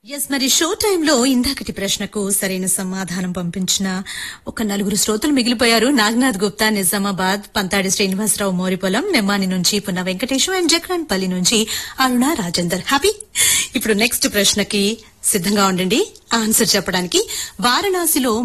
Yes, మరి show టైంలో ఇందాకటి ప్రశ్నకు సరైన సమాధానం పంపించిన ఒక నలుగురు శ్రోతలు మిగిలిపోయారు. నాగనాథ్ గుప్తా, నిజామాబాద్, పంతాడి శ్రీనివాసరావు, మోరిపొలం, నెమ్మాని నుంచి పున్న వెంకటేశ్వర అండ్ జక్రాన్పల్లి నుంచి అరుణ రాజేందర్. హ్యాపీ. ఇప్పుడు నెక్స్ట్ ప్రశ్నకి సిద్ధంగా ఉండండి ఆన్సర్ చెప్పడానికి. వారణాసిలో